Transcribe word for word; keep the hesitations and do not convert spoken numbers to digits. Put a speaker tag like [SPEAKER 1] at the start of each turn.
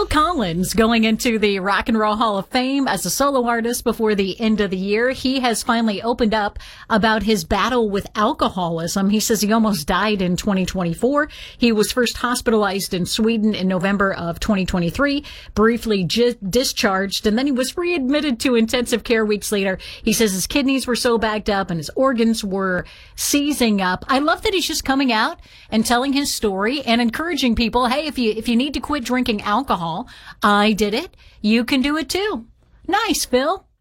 [SPEAKER 1] Phil Collins going into the Rock and Roll Hall of Fame as a solo artist before the end of the year. He has finally opened up about his battle with alcoholism. He says he almost died in twenty twenty-four. He was first hospitalized in Sweden in November of twenty twenty-three, briefly j- discharged, and then he was readmitted to intensive care weeks later. He says his kidneys were so backed up and his organs were seizing up. I love that he's just coming out and telling his story and encouraging people, hey, if you if you need to quit drinking alcohol, I did it. You can do it too. Nice, Phil.